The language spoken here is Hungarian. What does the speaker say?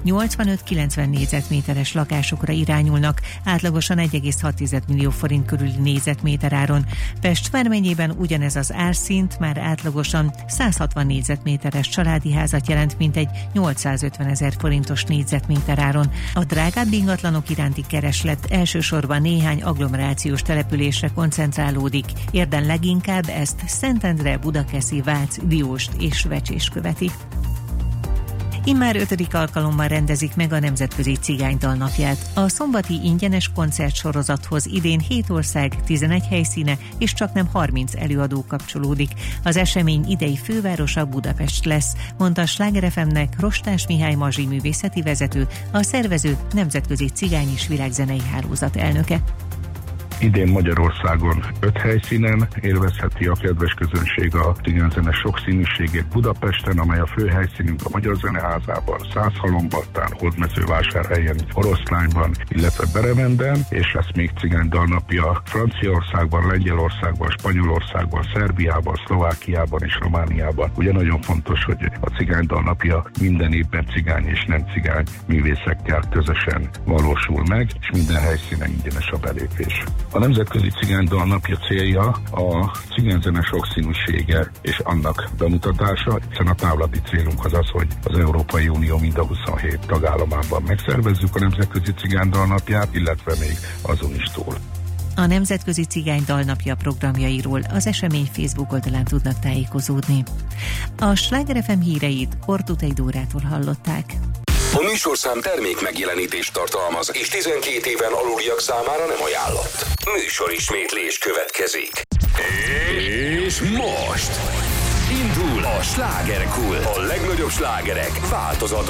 85-90 négyzetméteres lakásokra irányulnak, átlagosan 1,6 millió forint körüli négyzetméter áron. Pest vármegyében ugyanez az árszint már átlagosan 160 négyzetméteres családi házat jelent, mintegy 850 000 forintos négyzetméter áron. A drágább ingatlanok iránti kereslet elsősorban néhány agglomerációs településre koncentrálódik. Érden leginkább ezt Szentendre, Budakeszi, Vác, Dióst és Vecsés követi. Immár 5. alkalommal rendezik meg a Nemzetközi Cigánydal napját. A szombati ingyenes koncertsorozathoz idén 7 ország, 11 helyszíne és csaknem 30 előadó kapcsolódik. Az esemény idei fővárosa Budapest lesz, mondta a Sláger FM-nek Rostás Mihály Mazsi művészeti vezető, a szervező Nemzetközi Cigány és Világzenei Hálózat elnöke. Idén Magyarországon 5 helyszínen élvezheti a kedves közönség a cigányzene sokszínűségét. Budapesten, amely a fő helyszínünk a Magyar Zeneházában, Szászhalombattán, Hódmezővásárhelyen, Oroszlányban, illetve Beremenden, és lesz még cigánydalnapja Franciaországban, Lengyelországban, Spanyolországban, Szerbiában, Szlovákiában és Romániában. Ugye nagyon fontos, hogy a cigánydalnapja minden évben cigány és nem cigány művészekkel közösen valósul meg, és minden helyszínen ingyenes a belépés. A Nemzetközi Cigánydal napja célja a cigányzene sokszínűsége és annak bemutatása, hiszen a távlati célunk az, hogy az Európai Unió mind a 27 tagállamában megszervezzük a Nemzetközi Cigánydal napját, illetve még azon is túl. A Nemzetközi Cigánydal napja programjairól az esemény Facebook oldalán tudnak tájékozódni. A Sláger FM híreit Ortutei Dórától hallották. A műsorszám termék megjelenítést tartalmaz, és 12 éven aluliak számára nem ajánlott. Műsorismétlés következik. És most indul a Slágerkult. A legnagyobb slágerek változatos